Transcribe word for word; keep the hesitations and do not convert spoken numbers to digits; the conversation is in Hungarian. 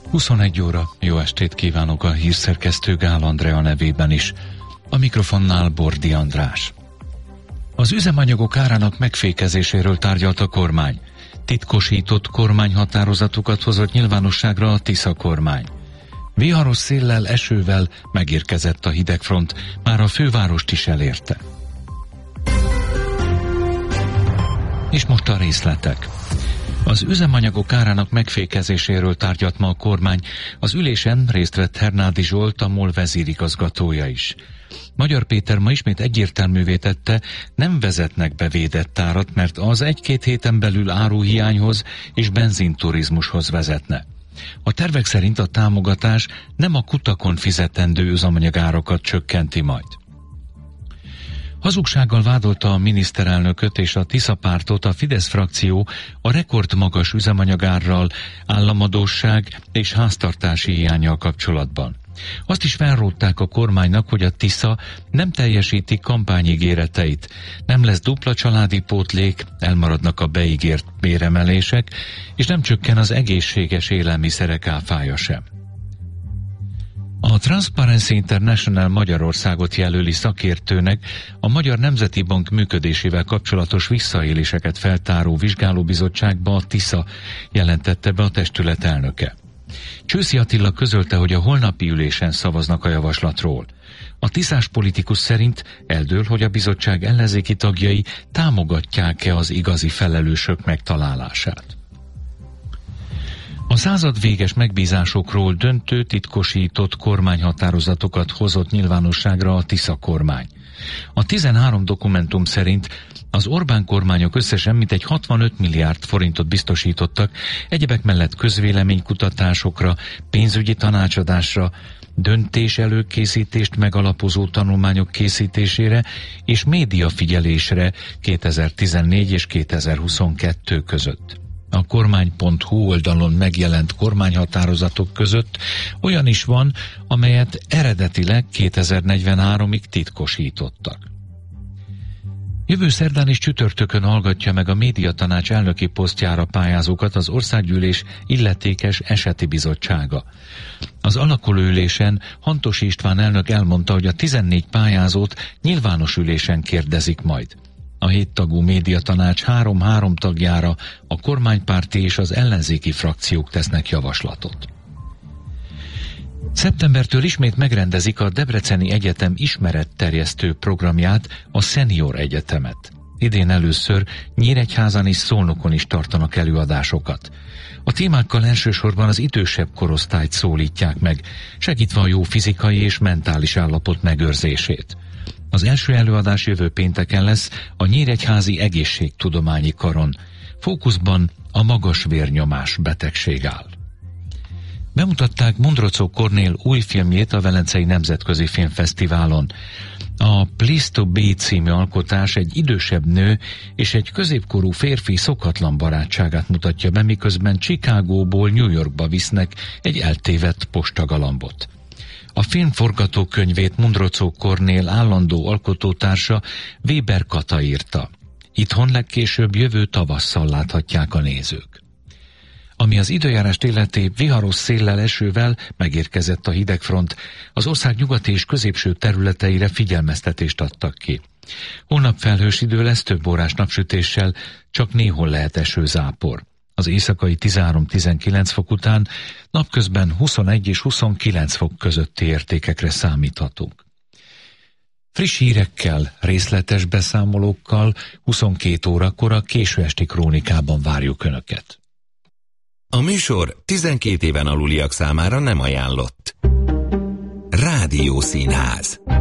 huszonegy óra, jó estét kívánok a hírszerkesztő Gál Andrea nevében is. A mikrofonnál Bordi András. Az üzemanyagok árának megfékezéséről tárgyalt a kormány. Titkosított kormányhatározatokat hozott nyilvánosságra a Tisza kormány. Viharos széllel, esővel megérkezett a hidegfront, már a fővárost is elérte. És most a részletek. Az üzemanyagok árának megfékezéséről tárgyalt ma a kormány. Az ülésen részt vett Hernádi Zsolt, a MOL vezérigazgatója is. Magyar Péter ma ismét egyértelművé tette, nem vezetnek be védett árat, mert az egy-két héten belül áruhiányhoz és benzinturizmushoz vezetne. A tervek szerint a támogatás nem a kutakon fizetendő üzemanyagárakat csökkenti majd. Hazugsággal vádolta a miniszterelnököt és a Tisza pártot a Fidesz frakció a rekordmagas üzemanyagárral, államadósság és háztartási hiánnyal kapcsolatban. Azt is felrótták a kormánynak, hogy a Tisza nem teljesíti kampányigéreteit, nem lesz dupla családi pótlék, elmaradnak a beígért béremelések, és nem csökken az egészséges élelmiszerek áfája sem. A Transparency International Magyarországot jelöli szakértőnek a Magyar Nemzeti Bank működésével kapcsolatos visszaéléseket feltáró vizsgálóbizottságba a Tisza, jelentette be a testület elnöke. Csőszi Attila közölte, hogy a holnapi ülésen szavaznak a javaslatról. A tiszás politikus szerint eldől, hogy a bizottság ellenzéki tagjai támogatják-e az igazi felelősök megtalálását. A század véges megbízásokról döntő titkosított kormányhatározatokat hozott nyilvánosságra a Tisza kormány. A tizenhárom dokumentum szerint az Orbán kormányok összesen mintegy hatvanöt milliárd forintot biztosítottak, egyebek mellett közvéleménykutatásokra, pénzügyi tanácsadásra, döntés előkészítést megalapozó tanulmányok készítésére és médiafigyelésre kétezer-tizennégy és kétezer-huszonkettő között. A kormány pont hu oldalon megjelent kormányhatározatok között olyan is van, amelyet eredetileg kétezer-negyvenháromig titkosítottak. Jövő szerdán és csütörtökön hallgatja meg a médiatanács elnöki posztjára pályázókat az Országgyűlés illetékes eseti bizottsága. Az alakuló ülésen Hantos István elnök elmondta, hogy a tizennégy pályázót nyilvános ülésen kérdezik majd. A héttagú médiatanács három-három tagjára a kormánypárti és az ellenzéki frakciók tesznek javaslatot. Szeptembertől ismét megrendezik a Debreceni Egyetem ismeretterjesztő programját, a Senior Egyetemet. Idén először Nyíregyházan és Szolnokon is tartanak előadásokat. A témákkal elsősorban az idősebb korosztályt szólítják meg, segítve a jó fizikai és mentális állapot megőrzését. Az első előadás jövő pénteken lesz a Nyíregyházi Egészségtudományi Karon. Fókuszban a magas vérnyomás betegség áll. Bemutatták Mondrocó Kornél új filmjét a Velencei Nemzetközi Filmfesztiválon. A Please to Be című alkotás egy idősebb nő és egy középkorú férfi szokatlan barátságát mutatja be, miközben Chicagóból New Yorkba visznek egy eltévedt postagalambot. A film forgatókönyvét Mondrocó Kornél állandó alkotótársa Weber Kata írta. Itthon legkésőbb jövő tavasszal láthatják a nézők. Ami az időjárást illeti, viharos széllel, esővel megérkezett a hidegfront, az ország nyugati és középső területeire figyelmeztetést adtak ki. Holnap felhős idő lesz, több órás napsütéssel, csak néhol lehet esőzápor. Az éjszakai tizenhárom-tizenkilenc fok után napközben huszonegy és huszonkilenc fok közötti értékekre számíthatunk. Friss hírekkel, részletes beszámolókkal huszonkét órakor a késő esti krónikában várjuk Önöket. A műsor tizenkét éven aluliak számára nem ajánlott. Rádiószínház.